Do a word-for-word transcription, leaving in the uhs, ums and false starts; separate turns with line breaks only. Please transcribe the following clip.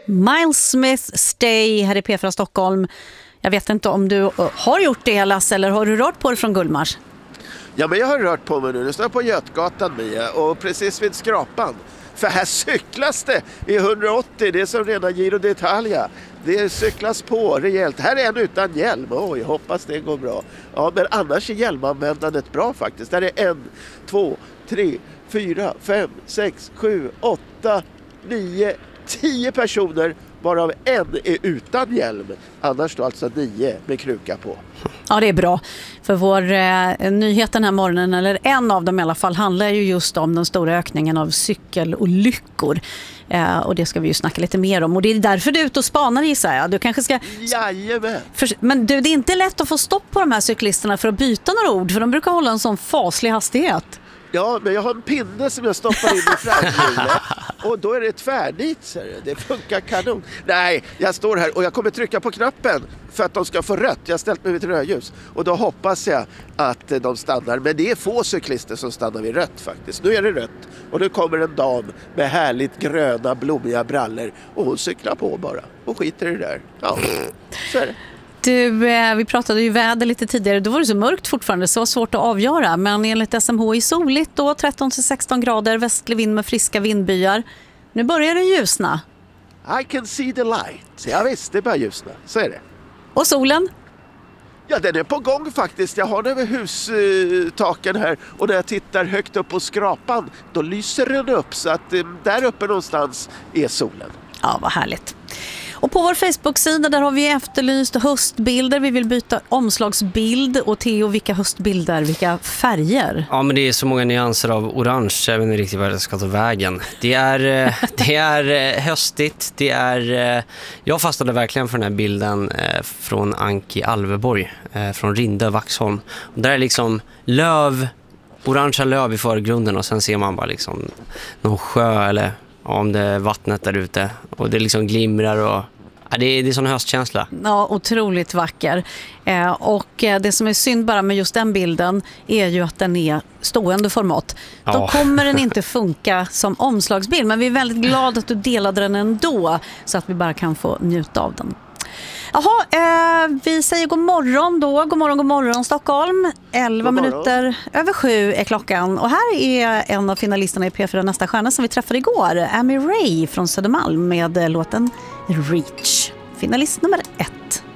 Miles Smith, Stay här i P fyra Stockholm. Jag vet inte om du har gjort det, Lasse, eller har du rört på dig från Gullmars?
Ja, men jag har rört på mig nu. Nu står jag på Götgatan, Mia, och precis vid Skrapan. För här cyklas det i hundraåttio, det är som rena Giro d'Italia. Det cyklas på rejält. Här är en utan hjälm. Oj, hoppas det går bra. Ja, men annars är hjälmanvändandet bra faktiskt. Där är en, två, tre, fyra, fem, sex, sju, åtta, nio, tio personer, varav en är utan hjälm. Annars då alltså nio med kruka på.
Ja, det är bra. För vår eh, nyhet den här morgonen, eller en av dem i alla fall, handlar ju just om den stora ökningen av cykelolyckor. Eh, och det ska vi ju snacka lite mer om. Och det är därför du är ute och spanar, gissar jag. Du kanske ska...
Jajamän.
För... Men du, det är inte lätt att få stopp på de här cyklisterna för att byta några ord, för de brukar hålla en sån faslig hastighet.
Ja, men jag har en pinne som jag stoppar in i framhjulet och då är det tvärnit, ser du. Det funkar kanon. Nej, jag står här och jag kommer trycka på knappen för att de ska få rött. Jag har ställt mig vid ett rödljus och då hoppas jag att de stannar. Men det är få cyklister som stannar vid rött faktiskt. Nu är det rött och nu kommer en dam med härligt gröna, blommiga brallor och hon cyklar på bara och skiter i det där. Ja, så är det.
Du, vi pratade ju väder lite tidigare. Då var det så mörkt fortfarande, så var svårt att avgöra. Men enligt S M H I soligt då, tretton till sexton grader, västlig vind med friska vindbyar. Nu börjar det ljusna.
I can see the light. Ja visst, det börjar ljusna. Så är det.
Och solen?
Ja, den är på gång faktiskt. Jag har den över hustaken här och när jag tittar högt upp på Skrapan, då lyser den upp så att där uppe någonstans är solen.
Ja, vad härligt. Och på vår Facebook-sida där har vi efterlyst höstbilder. Vi vill byta omslagsbild. Och Theo, vilka höstbilder, vilka färger?
Ja, men det är så många nyanser av orange. Jag vet inte riktigt vad det ska ta vägen. Det är, det är höstigt. Det är, jag fastnade verkligen för den här bilden från Anki Alveborg. Från Rindö, Vaxholm. Och där är liksom löv, orangea löv i förgrunden. Och sen ser man bara liksom någon sjö eller... om det är vattnet där ute och det liksom glimrar och ja, det är det är sån höstkänsla.
Ja, otroligt vacker. Eh, och eh, det som är synd bara med just den bilden är ju att den är stående format. Då
Ja.
kommer den inte funka som omslagsbild, men vi är väldigt glada att du delade den ändå så att vi bara kan få njuta av den. Jaha, eh, vi säger god morgon då. God morgon, god morgon Stockholm. elva
God morgon.
minuter över sju är klockan. Och här är en av finalisterna i P fyra Nästa stjärna som vi träffade igår. Amy Ray från Södermalm med låten Reach. Finalist nummer ett.